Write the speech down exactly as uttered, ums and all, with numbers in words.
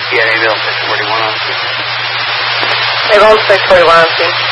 Yeah, maybe I'll six forty-one on scene. They've all six forty-one on scene.